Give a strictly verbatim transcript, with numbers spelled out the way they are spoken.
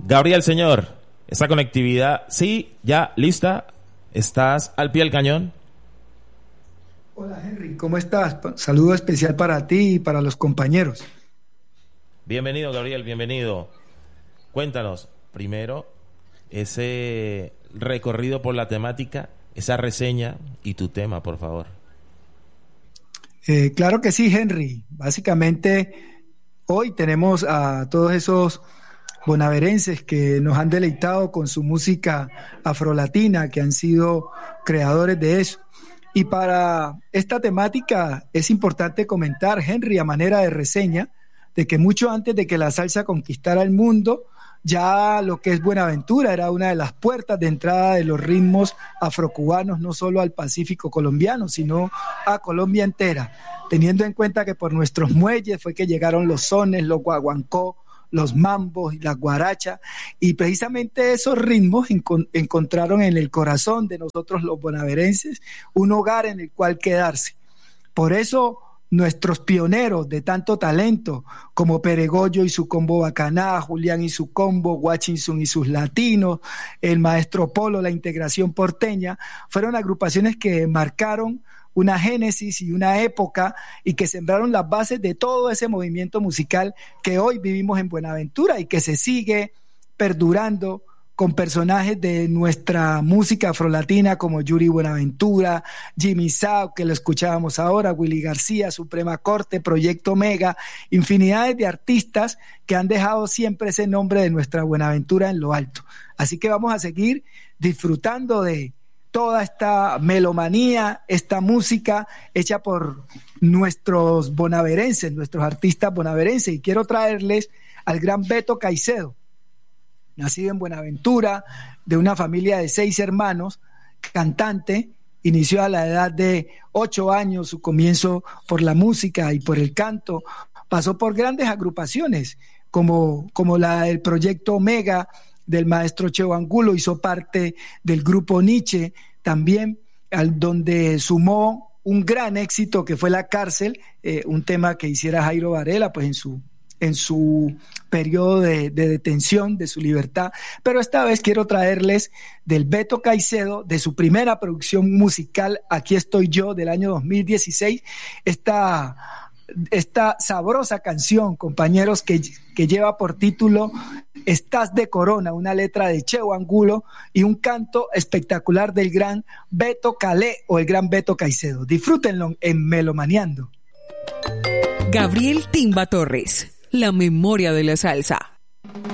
Gabriel, señor, esa conectividad, sí, ya, lista, ¿estás al pie del cañón? Hola Henry, ¿cómo estás? Saludo especial para ti y para los compañeros. Bienvenido, Gabriel, bienvenido. Cuéntanos, primero, ese recorrido por la temática, esa reseña y tu tema, por favor. Eh, claro que sí, Henry. Básicamente, hoy tenemos a todos esos bonaverenses que nos han deleitado con su música afrolatina, que han sido creadores de eso. Y para esta temática es importante comentar, Henry, a manera de reseña, de que mucho antes de que la salsa conquistara el mundo, ya lo que es Buenaventura era una de las puertas de entrada de los ritmos afrocubanos, no solo al Pacífico colombiano, sino a Colombia entera, teniendo en cuenta que por nuestros muelles fue que llegaron los sones, los guaguancó, los mambos y las guarachas, y precisamente esos ritmos encon- encontraron en el corazón de nosotros los bonaverenses un hogar en el cual quedarse. Por eso nuestros pioneros de tanto talento, como Peregoyo y su combo Bacaná, Julián y su combo, Washington y sus latinos, el maestro Polo, la integración porteña, fueron agrupaciones que marcaron una génesis y una época y que sembraron las bases de todo ese movimiento musical que hoy vivimos en Buenaventura y que se sigue perdurando con personajes de nuestra música afrolatina como Yuri Buenaventura, Jimmy Sao, que lo escuchábamos ahora, Willy García, Suprema Corte, Proyecto Mega, infinidades de artistas que han dejado siempre ese nombre de nuestra Buenaventura en lo alto. Así que vamos a seguir disfrutando de toda esta melomanía, esta música hecha por nuestros bonaverenses, nuestros artistas bonaverenses, y quiero traerles al gran Beto Caicedo, nacido en Buenaventura, de una familia de seis hermanos, cantante, inició a la edad de ocho años su comienzo por la música y por el canto, pasó por grandes agrupaciones, como, como la del Proyecto Mega, del maestro Cheo Angulo, hizo parte del grupo Nietzsche, también al donde sumó un gran éxito que fue La Cárcel, eh, un tema que hiciera Jairo Varela, pues en su en su periodo de, de detención, de su libertad, pero esta vez quiero traerles del Beto Caicedo, de su primera producción musical, Aquí estoy yo, del año dos mil dieciséis, esta, esta sabrosa canción, compañeros, que, que lleva por título Estás de Corona, una letra de Cheo Angulo y un canto espectacular del gran Beto Calé o el gran Beto Caicedo. Disfrútenlo en Melomaneando. Gabriel Timba Torres, la memoria de la salsa.